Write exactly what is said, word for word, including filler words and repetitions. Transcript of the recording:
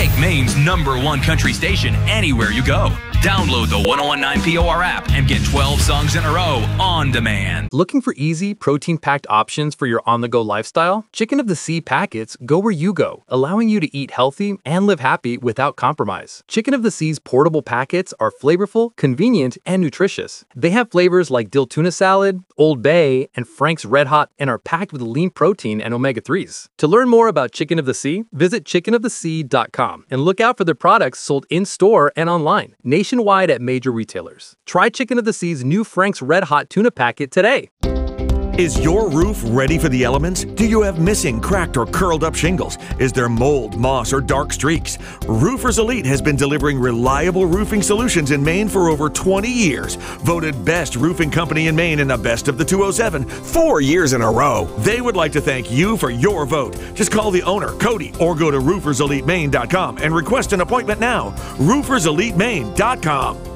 Make Maine's number one country station anywhere you go. Download the one oh one nine P O R app and get twelve songs in a row on demand. Looking for easy, protein-packed options for your on-the-go lifestyle? Chicken of the Sea packets go where you go, allowing you to eat healthy and live happy without compromise. Chicken of the Sea's portable packets are flavorful, convenient, and nutritious. They have flavors like dill tuna salad, Old Bay, and Frank's Red Hot, and are packed with lean protein and omega threes. To learn more about Chicken of the Sea, visit chicken of the sea dot com and look out for their products sold in-store and online, nationwide at major retailers. Try Chicken of the Sea's new Frank's Red Hot tuna packet today. Is your roof ready for the elements? Do you have missing, cracked, or curled up shingles? Is there mold, moss, or dark streaks? Roofers Elite has been delivering reliable roofing solutions in Maine for over twenty years. Voted best roofing company in Maine in the best of the two oh seven, four years in a row. They would like to thank you for your vote. Just call the owner, Cody, or go to roofers elite maine dot com and request an appointment now. roofers elite maine dot com.